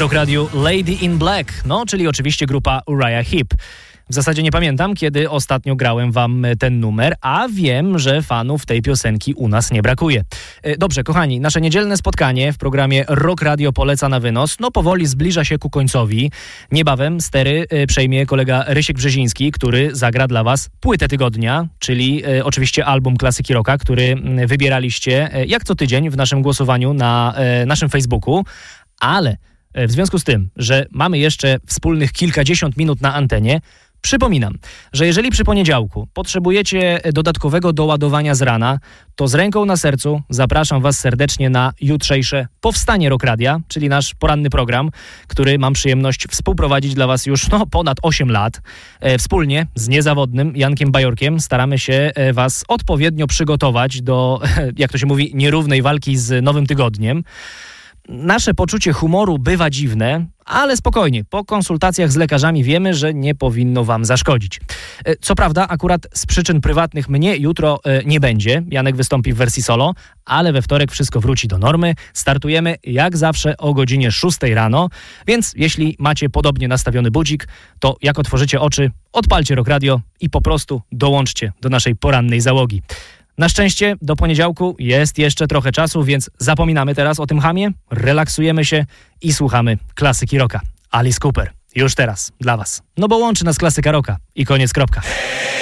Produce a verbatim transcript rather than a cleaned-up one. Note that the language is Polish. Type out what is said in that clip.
Rock Radiu Lady in Black, no czyli oczywiście grupa Uriah Heep. W zasadzie nie pamiętam, kiedy ostatnio grałem wam ten numer, a wiem, że fanów tej piosenki u nas nie brakuje. Dobrze, kochani, nasze niedzielne spotkanie w programie Rock Radio poleca na wynos, no powoli zbliża się ku końcowi. Niebawem stery przejmie kolega Rysiek Brzeziński, który zagra dla was płytę tygodnia, czyli e, oczywiście album klasyki rocka, który wybieraliście e, jak co tydzień w naszym głosowaniu na e, naszym Facebooku, ale w związku z tym, że mamy jeszcze wspólnych kilkadziesiąt minut na antenie, przypominam, że jeżeli przy poniedziałku potrzebujecie dodatkowego doładowania z rana, to z ręką na sercu zapraszam was serdecznie na jutrzejsze Powstanie Rock Radia, czyli nasz poranny program, który mam przyjemność współprowadzić dla was już no, ponad osiem lat. E, wspólnie z niezawodnym Jankiem Bajorkiem staramy się e, was odpowiednio przygotować do, e, jak to się mówi, nierównej walki z nowym tygodniem. Nasze poczucie humoru bywa dziwne, ale spokojnie, po konsultacjach z lekarzami wiemy, że nie powinno wam zaszkodzić. Co prawda, akurat z przyczyn prywatnych mnie jutro nie będzie. Janek wystąpi w wersji solo, ale we wtorek wszystko wróci do normy. Startujemy jak zawsze o godzinie szóstej rano, więc jeśli macie podobnie nastawiony budzik, to jak otworzycie oczy, odpalcie Rock Radio i po prostu dołączcie do naszej porannej załogi. Na szczęście do poniedziałku jest jeszcze trochę czasu, więc zapominamy teraz o tym chamie, relaksujemy się i słuchamy klasyki rocka. Alice Cooper, już teraz dla was. No bo łączy nas klasyka rocka i koniec, kropka.